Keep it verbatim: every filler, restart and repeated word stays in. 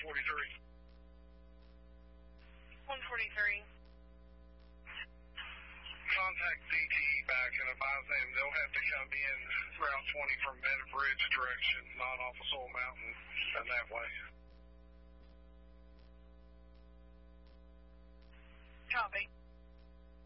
forty-three. one forty-three. Contact D T E back and advise them they'll have to come in Route twenty from Meadow Bridge direction, not off of Soul Mountain, and that way.